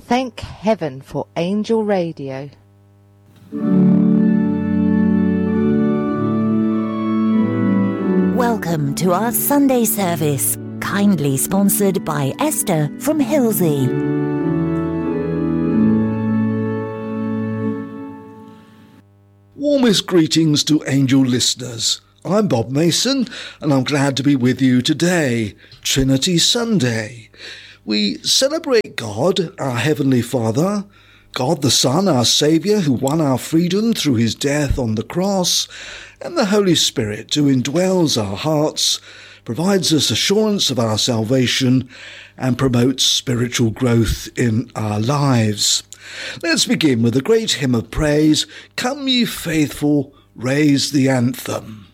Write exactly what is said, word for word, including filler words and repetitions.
Thank heaven for Angel Radio. Welcome to our Sunday service, kindly sponsored by Esther from Hilsey. Warmest greetings to Angel listeners. I'm Bob Mason, and I'm glad to be with you today, Trinity Sunday. We celebrate God, our Heavenly Father, God the Son, our Saviour, who won our freedom through his death on the cross, and the Holy Spirit, who indwells our hearts, provides us assurance of our salvation, and promotes spiritual growth in our lives. Let's begin with a great hymn of praise, Come Ye Faithful, Raise the Anthem.